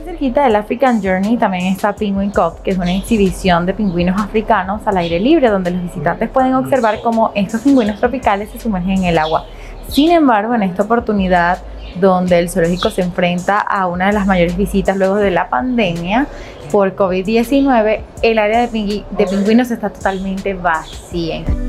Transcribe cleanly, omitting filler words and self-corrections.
cerquita del African Journey también está Penguin Cove, que es una exhibición de pingüinos africanos al aire libre, donde los visitantes pueden observar cómo estos pingüinos tropicales se sumergen en el agua. Sin embargo, en esta oportunidad, donde el zoológico se enfrenta a una de las mayores visitas luego de la pandemia por COVID-19, el área de pingüinos está totalmente vacía.